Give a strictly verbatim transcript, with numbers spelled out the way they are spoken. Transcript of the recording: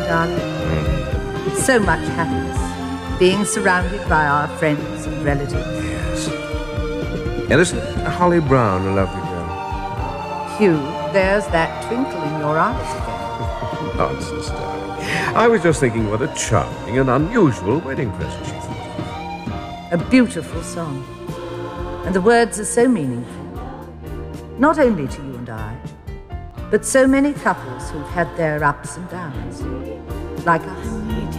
darling. Mm. So much happiness, being surrounded by our friends and relatives. Yes. And isn't Holly Brown a lovely girl? Hugh, there's that twinkle in your eyes again. Nonsense, darling. I was just thinking what a charming and unusual wedding present she thought. A beautiful song. And the words are so meaningful. Not only to you and I, but so many couples who've had their ups and downs. Like us.